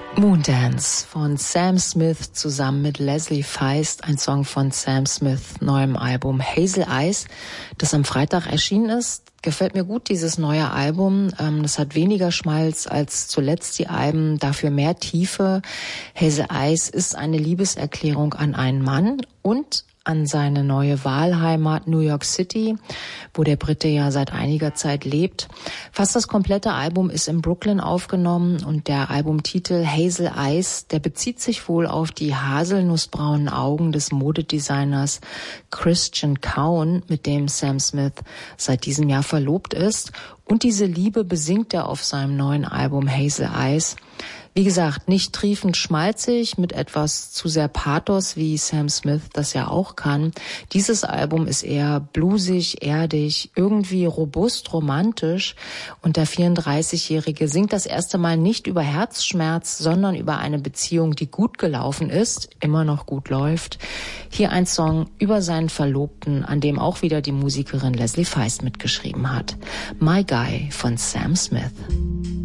Moondance von Sam Smith zusammen mit Leslie Feist, ein Song von Sam Smiths neuem Album Hazel Eyes, das am Freitag erschienen ist. Gefällt mir gut, dieses neue Album. Das hat weniger Schmalz als zuletzt die Alben, dafür mehr Tiefe. Hazel Eyes ist eine Liebeserklärung an einen Mann und an seine neue Wahlheimat New York City, wo der Brite ja seit einiger Zeit lebt. Fast das komplette Album ist in Brooklyn aufgenommen und der Albumtitel Hazel Eyes, der bezieht sich wohl auf die haselnussbraunen Augen des Modedesigners Christian Cowan, mit dem Sam Smith seit diesem Jahr verlobt ist. Und diese Liebe besingt er auf seinem neuen Album Hazel Eyes. Wie gesagt, nicht triefend schmalzig, mit etwas zu sehr Pathos, wie Sam Smith das ja auch kann. Dieses Album ist eher bluesig, erdig, irgendwie robust, romantisch. Und der 34-Jährige singt das erste Mal nicht über Herzschmerz, sondern über eine Beziehung, die gut gelaufen ist, immer noch gut läuft. Hier ein Song über seinen Verlobten, an dem auch wieder die Musikerin Leslie Feist mitgeschrieben hat. My Guy von Sam Smith.